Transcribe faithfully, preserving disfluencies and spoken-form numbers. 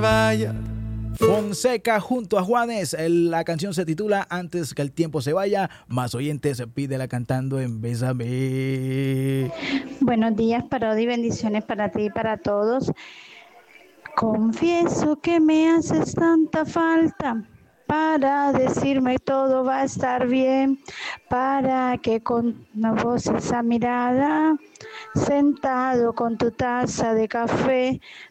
Vaya. Fonseca junto a Juanes. El- la canción se titula Antes que el tiempo se vaya. Más oyentes, pídela cantando en Bésame. Buenos días, Parodi, bendiciones para ti y para todos. Confieso que me haces tanta falta para decirme todo va a estar bien, para que con una voz esa mirada, sentado con tu taza de café,